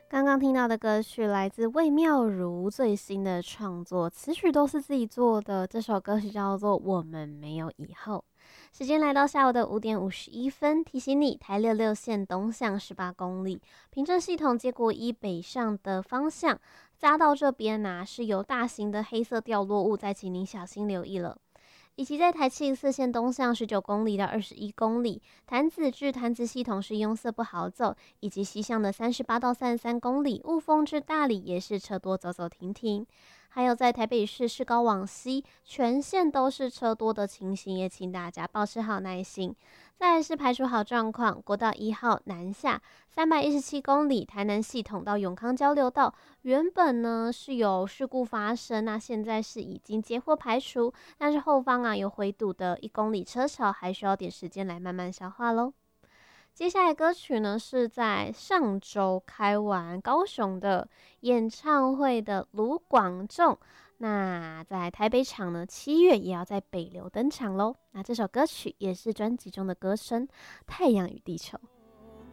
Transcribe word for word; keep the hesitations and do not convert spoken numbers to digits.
刚刚听到的歌曲来自魏妙如最新的创作，词曲都是自己做的。这首歌曲叫做《我们没有以后》。时间来到下午的五点五十一分，提醒你，台六六线东向十八公里，凭证系统接国一北上的方向，匝道这边啊是有大型的黑色掉落物，再请您小心留意了。以及在台七四线东向十九公里到二十一公里，潭子至潭子系统是拥塞不好走，以及西向的三十八到三十三公里，雾峰至大理也是车多走走停停。还有在台北市市高往西，全线都是车多的情形，也请大家保持好耐心。再来是排除好状况，国道一号南下三百一十七公里，台南系统到永康交流道，原本呢是有事故发生，那现在是已经接获排除，但是后方啊有回堵的一公里车潮，还需要点时间来慢慢消化咯。接下来歌曲呢是在上周开完高雄的演唱会的卢广仲，那在台北场呢七月也要在北流登场咯。那这首歌曲也是专辑中的歌声《太阳与地球》。